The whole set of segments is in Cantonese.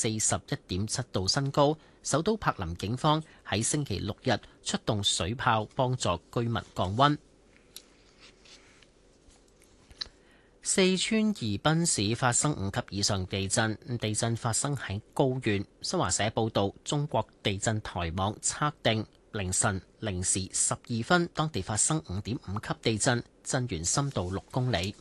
41.7度新高。首都柏林警方喺星期六日出動水炮幫助居民降溫。四川宜賓市發生5級以上地震，地震發生喺高原。新華社報道，中國地震台網測定凌晨0時12分，當地發生5.5級地震，震源深度6公里。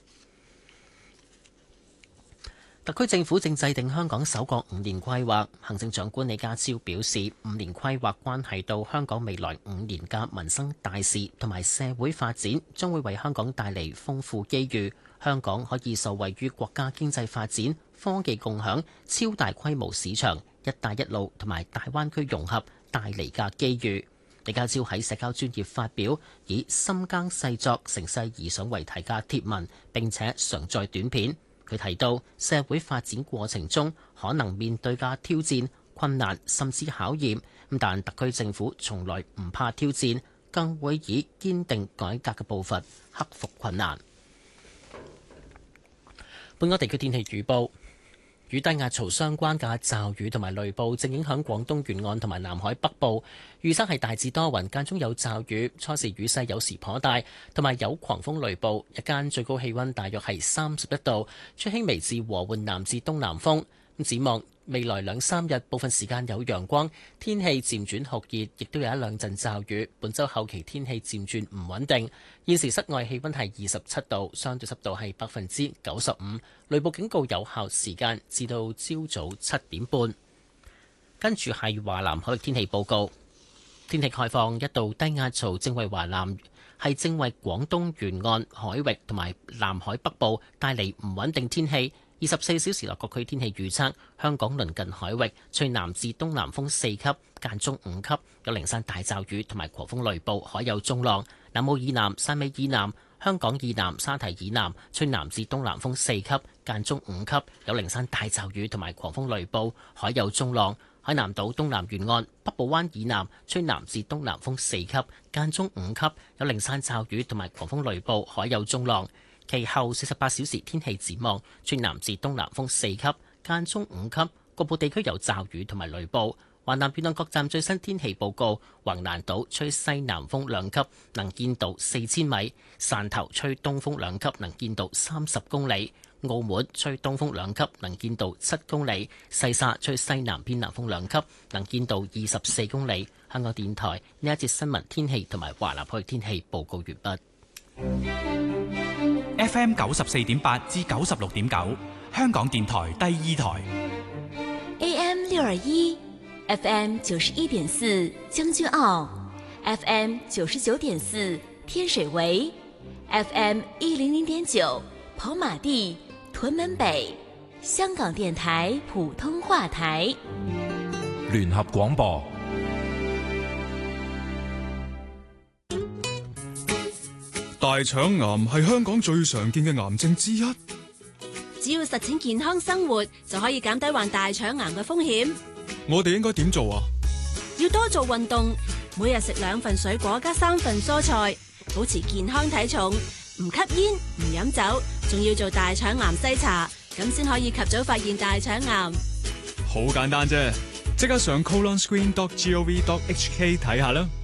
特區政府正制定香港首個5年規劃，行政長官李家超表示，5年規劃關係到香港未來5年嘅民生大事同埋社會發展，將會為香港帶嚟豐富機遇。香港可以受惠於國家經濟發展、科技共享、超大規模市場、一帶一路同埋大灣區融合帶嚟嘅機遇。李家超喺社交專頁發表以深耕細作、乘勢而上為題嘅貼文，並且常載短片。佢提到社會發展過程中可能面對嘅挑戰、困難甚至考驗，但特區政府從來唔怕挑戰，更會以堅定改革嘅步伐克服困難。本港地區天氣預報，與低壓槽相關嘅驟雨同埋雷暴正影響廣東沿岸同埋南海北部，預測係大致多雲，間中有驟雨，初時雨勢有時頗大，同埋有狂風雷暴。日間最高氣溫大約係31度，吹輕微至和緩南至東南風。展望未來2-3日，部分時間有陽光，天氣漸轉酷熱，亦都有一兩陣驟雨。本週後期天氣漸轉唔穩定。現時室外氣溫係27度，相對濕度係95%，雷暴警告有效時間至到朝早7點半。跟住係華南海域天氣報告，天氣概況，一道低壓槽正為正為廣東沿岸海域同埋南海北部帶嚟唔穩定天氣。24小時內各區天氣預測：香港鄰近海域吹南至東南風4級，間中5級，有零散大驟雨同埋狂風雷暴，海有中浪。南澳以南、汕尾以南、香港以南、沙堤以南吹南至東南風4級，間中5級，有零散大驟雨同埋狂風雷暴，海有中浪。海南島東南沿岸、北部灣以南吹南至東南風4級，間中5級，有零散驟雨同埋狂風雷暴，海有中浪。其後48小時天氣展望，吹南至東南風4級，間中5級，局部地區有驟雨同埋雷暴。華南沿岸各站最新天氣報告：橫瀾島吹西南風2級，能見度4000米；汕頭吹東風2級，能見度30公里；澳門吹東風2級，能見度7公里；西沙吹西南偏南風2級，能見度24公里。香港電台呢一節新聞天氣同埋華南海域天氣報告完畢。 FM 94.8至96.9，香港電台第2台。 AM 621。FM 91.4將軍澳 ，FM 99.4天水圍 ，FM 100.9跑馬地屯門北，香港電台普通話台。 聯合廣播。 大腸癌係香港最常見嘅癌症之一。 只要實踐健康生活，就可以減低患大腸癌嘅風險。 我哋應該點做啊？ 要多做運動，每日食2份水果加3份蔬菜，保持健康體重，唔吸煙唔飲酒，仲要做大腸癌篩查，咁先可以及早發現大腸癌。 好簡單啫，即刻上colonscreen.gov.hk 睇下啦。